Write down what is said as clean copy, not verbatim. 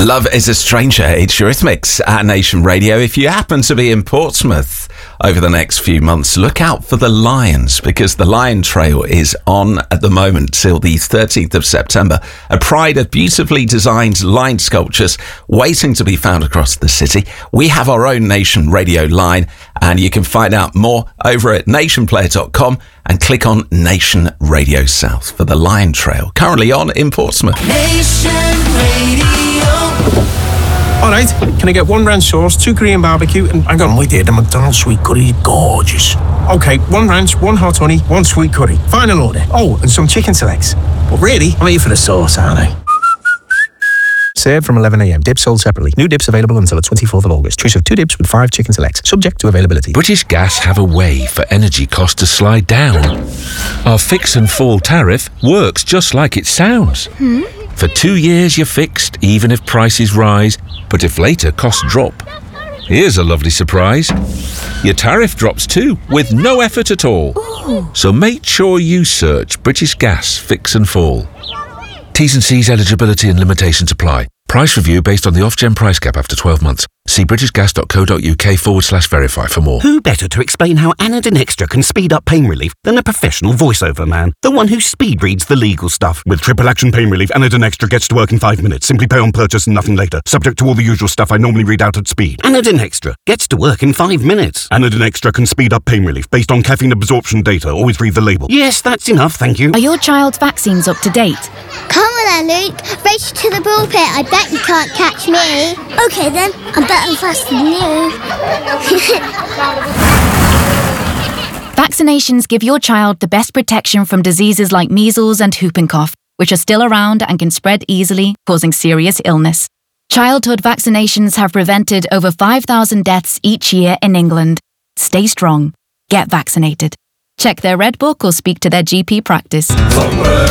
Love is a Stranger. It's Eurythmics at Nation Radio. If you happen to be in Portsmouth over the next few months, look out for the Lions, because the Lion Trail is on at the moment till the 13th of September. A pride of beautifully designed lion sculptures waiting to be found across the city. We have our own Nation Radio line, and you can find out more over at nationplayer.com and click on Nation Radio South for the Lion Trail, currently on in Portsmouth. Nation Radio. All right, can I get 1 ranch sauce, 2 Korean barbecue, and hang on, wait there, the McDonald's sweet curry, gorgeous. Okay, 1 ranch, 1 hot honey, 1 sweet curry. Final order. Oh, and some chicken selects. But really, I'm here for the sauce, aren't I? Served from 11 a.m. Dips sold separately. New dips available until the 24th of August. Choice of 2 dips with 5 chicken selects. Subject to availability. British Gas have a way for energy costs to slide down. Our fix and fall tariff works just like it sounds. For 2 years you're fixed, even if prices rise, but if later costs drop. Here's a lovely surprise. Your tariff drops too, with no effort at all. Ooh. So make sure you search British Gas Fix and Fall. T's and C's, eligibility and limitations apply. Price review based on the off-gen price cap after 12 months. See britishgas.co.uk/verify for more. Who better to explain how Anadin Extra can speed up pain relief than a professional voiceover man? The one who speed reads the legal stuff. With triple action pain relief, Anadin Extra gets to work in 5 minutes. Simply pay on purchase and nothing later. Subject to all the usual stuff I normally read out at speed. Anadin Extra gets to work in 5 minutes. Anadin Extra can speed up pain relief based on caffeine absorption data. Always read the label. Yes, that's enough, thank you. Are your child's vaccines up to date? Come on then, Luke. Race to the ball pit. I bet you can't catch me. Okay then, I'm better and faster than you. Vaccinations give your child the best protection from diseases like measles and whooping cough, which are still around and can spread easily, causing serious illness. Childhood vaccinations have prevented over 5,000 deaths each year in England. Stay strong. Get vaccinated. Check their Red Book or speak to their GP practice.